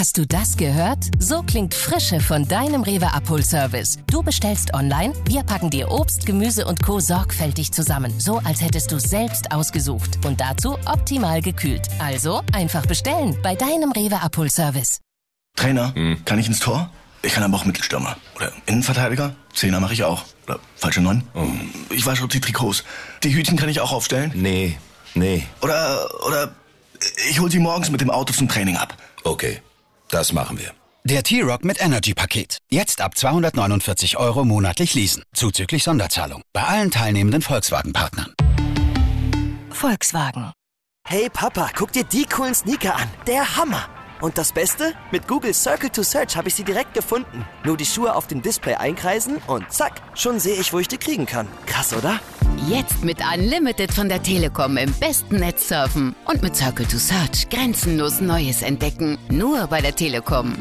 Hast du das gehört? So klingt Frische von deinem Rewe-Abholservice. Du bestellst online, wir packen dir Obst, Gemüse und Co. sorgfältig zusammen. So, als hättest du selbst ausgesucht. Und dazu optimal gekühlt. Also einfach bestellen bei deinem Rewe-Abholservice. Trainer, kann ich ins Tor? Ich kann aber auch Mittelstürmer. Oder Innenverteidiger? Zehner mache ich auch. Oder falsche 9? Ich wasche die Trikots. Die Hütchen kann ich auch aufstellen? Nee. Oder ich hol sie morgens mit dem Auto zum Training ab. Okay, das machen wir. Der T-Rock mit Energy-Paket. Jetzt ab 249 € monatlich leasen. Zuzüglich Sonderzahlung. Bei allen teilnehmenden Volkswagen-Partnern. Volkswagen. Hey Papa, guck dir die coolen Sneaker an. Der Hammer. Und das Beste? Mit Google Circle to Search habe ich sie direkt gefunden. Nur die Schuhe auf dem Display einkreisen und zack, schon sehe ich, wo ich die kriegen kann. Krass, oder? Jetzt mit Unlimited von der Telekom im besten Netz surfen. Und mit Circle to Search grenzenlos Neues entdecken. Nur bei der Telekom.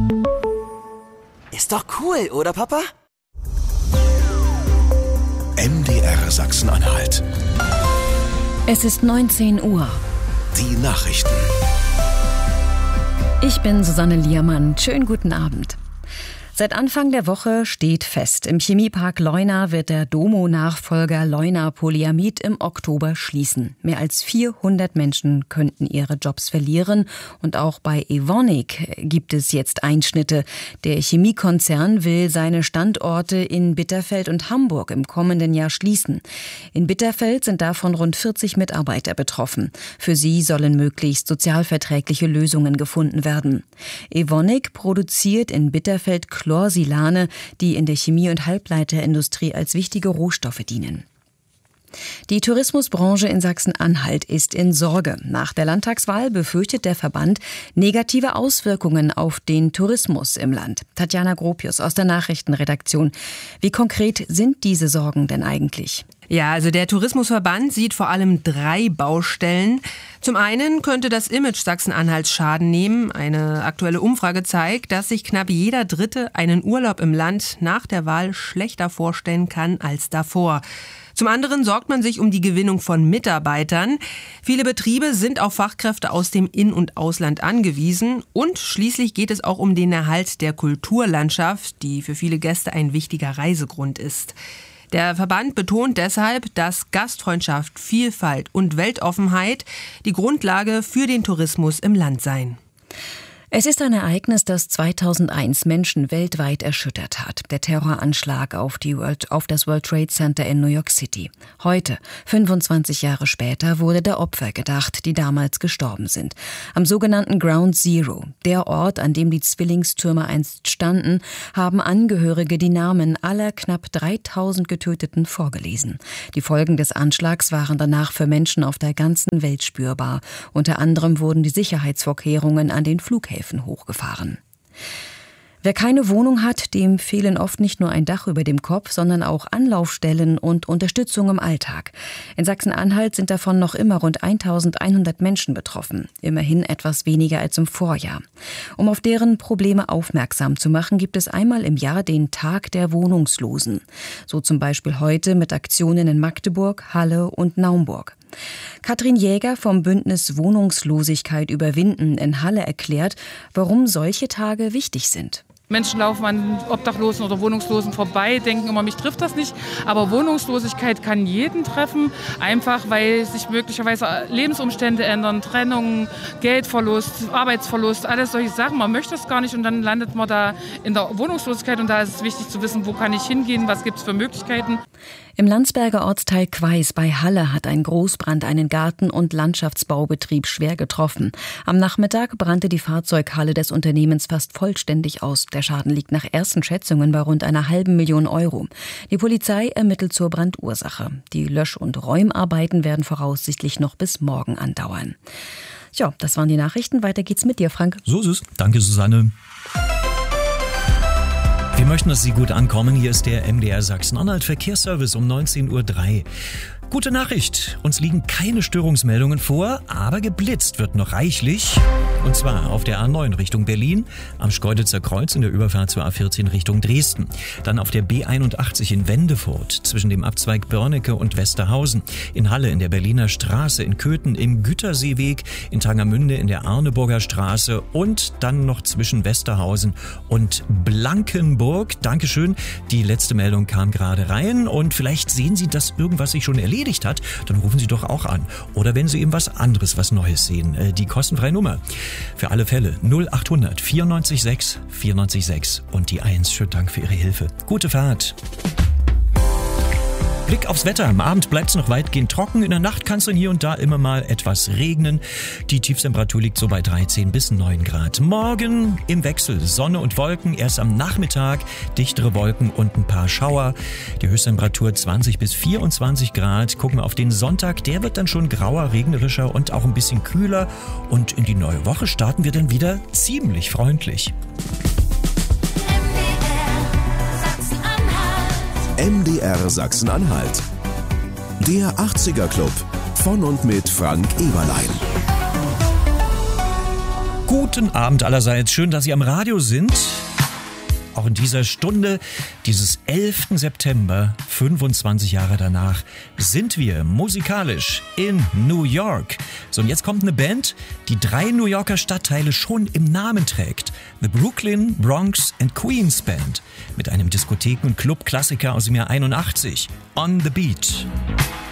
Ist doch cool, oder Papa? MDR Sachsen-Anhalt. Es ist 19 Uhr. Die Nachrichten. Ich bin Susanne Liermann. Schönen guten Abend. Seit Anfang der Woche steht fest, im Chemiepark Leuna wird der Domo-Nachfolger Leuna Polyamid im Oktober schließen. Mehr als 400 Menschen könnten ihre Jobs verlieren. Und auch bei Evonik gibt es jetzt Einschnitte. Der Chemiekonzern will seine Standorte in Bitterfeld und Hamburg im kommenden Jahr schließen. In Bitterfeld sind davon rund 40 Mitarbeiter betroffen. Für sie sollen möglichst sozialverträgliche Lösungen gefunden werden. Evonik produziert in Bitterfeld Chlorsilane, die in der Chemie- und Halbleiterindustrie als wichtige Rohstoffe dienen. Die Tourismusbranche in Sachsen-Anhalt ist in Sorge. Nach der Landtagswahl befürchtet der Verband negative Auswirkungen auf den Tourismus im Land. Tatjana Gropius aus der Nachrichtenredaktion. Wie konkret sind diese Sorgen denn eigentlich? Ja, also der Tourismusverband sieht vor allem 3 Baustellen. Zum einen könnte das Image Sachsen-Anhalts Schaden nehmen. Eine aktuelle Umfrage zeigt, dass sich knapp jeder Dritte einen Urlaub im Land nach der Wahl schlechter vorstellen kann als davor. Zum anderen sorgt man sich um die Gewinnung von Mitarbeitern. Viele Betriebe sind auf Fachkräfte aus dem In- und Ausland angewiesen. Und schließlich geht es auch um den Erhalt der Kulturlandschaft, die für viele Gäste ein wichtiger Reisegrund ist. Der Verband betont deshalb, dass Gastfreundschaft, Vielfalt und Weltoffenheit die Grundlage für den Tourismus im Land seien. Es ist ein Ereignis, das 2001 Menschen weltweit erschüttert hat. Der Terroranschlag auf das World Trade Center in New York City. Heute, 25 Jahre später, wurde der Opfer gedacht, die damals gestorben sind. Am sogenannten Ground Zero, der Ort, an dem die Zwillingstürme einst standen, haben Angehörige die Namen aller knapp 3000 Getöteten vorgelesen. Die Folgen des Anschlags waren danach für Menschen auf der ganzen Welt spürbar. Unter anderem wurden die Sicherheitsvorkehrungen an den Flughäfen hochgefahren. Wer keine Wohnung hat, dem fehlen oft nicht nur ein Dach über dem Kopf, sondern auch Anlaufstellen und Unterstützung im Alltag. In Sachsen-Anhalt sind davon noch immer rund 1100 Menschen betroffen. Immerhin etwas weniger als im Vorjahr. Um auf deren Probleme aufmerksam zu machen, gibt es einmal im Jahr den Tag der Wohnungslosen. So zum Beispiel heute mit Aktionen in Magdeburg, Halle und Naumburg. Katrin Jäger vom Bündnis Wohnungslosigkeit überwinden in Halle erklärt, warum solche Tage wichtig sind. Menschen laufen an Obdachlosen oder Wohnungslosen vorbei, denken immer, mich trifft das nicht. Aber Wohnungslosigkeit kann jeden treffen, einfach weil sich möglicherweise Lebensumstände ändern, Trennung, Geldverlust, Arbeitsverlust, alles solche Sachen. Man möchte es gar nicht und dann landet man da in der Wohnungslosigkeit und da ist es wichtig zu wissen, wo kann ich hingehen, was gibt es für Möglichkeiten. Im Landsberger Ortsteil Queis bei Halle hat ein Großbrand einen Garten- und Landschaftsbaubetrieb schwer getroffen. Am Nachmittag brannte die Fahrzeughalle des Unternehmens fast vollständig aus. Der Schaden liegt nach ersten Schätzungen bei rund einer $500.000 €. Die Polizei ermittelt zur Brandursache. Die Lösch- und Räumarbeiten werden voraussichtlich noch bis morgen andauern. Ja, das waren die Nachrichten. Weiter geht's mit dir, Frank. So ist es. Danke, Susanne. Wir möchten, dass Sie gut ankommen. Hier ist der MDR Sachsen-Anhalt Verkehrsservice um 19:03 Uhr. Gute Nachricht, uns liegen keine Störungsmeldungen vor, aber geblitzt wird noch reichlich. Und zwar auf der A9 Richtung Berlin, am Schkeuditzer Kreuz in der Überfahrt zur A14 Richtung Dresden. Dann auf der B81 in Wendefurt, zwischen dem Abzweig Börnecke und Westerhausen. In Halle in der Berliner Straße, in Köthen im Güterseeweg, in Tangermünde in der Arneburger Straße und dann noch zwischen Westerhausen und Blankenburg. Dankeschön, die letzte Meldung kam gerade rein und vielleicht sehen Sie, dass irgendwas sich schon erledigt hat, dann rufen Sie doch auch an. Oder wenn Sie eben was anderes, was Neues sehen, die kostenfreie Nummer. Für alle Fälle 0800 94 6 94 6 und die 1. Schönen Dank für Ihre Hilfe. Gute Fahrt. Blick aufs Wetter. Am Abend bleibt es noch weitgehend trocken. In der Nacht kann es dann hier und da immer mal etwas regnen. Die Tiefstemperatur liegt so bei 13 bis 9 Grad. Morgen im Wechsel Sonne und Wolken. Erst am Nachmittag dichtere Wolken und ein paar Schauer. Die Höchsttemperatur 20 bis 24 Grad. Gucken wir auf den Sonntag. Der wird dann schon grauer, regnerischer und auch ein bisschen kühler. Und in die neue Woche starten wir dann wieder ziemlich freundlich. MDR Sachsen-Anhalt. Der 80er Club von und mit Frank Eberlein. Guten Abend allerseits. Schön, dass Sie am Radio sind. Auch in dieser Stunde, dieses 11. September, 25 Jahre danach, sind wir musikalisch in New York. So, und jetzt kommt eine Band, die 3 New Yorker Stadtteile schon im Namen trägt. The Brooklyn, Bronx and Queens Band. Mit einem Diskotheken- und Club-Klassiker aus dem Jahr 81. On the Beat.